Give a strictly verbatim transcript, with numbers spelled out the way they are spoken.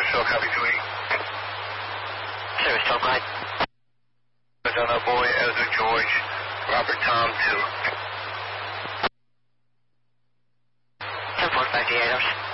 Show, copy two eight. Service, twelve, go ahead. Arizona Boy, Ezra George, Robert Tom two. ten four five, eight hours.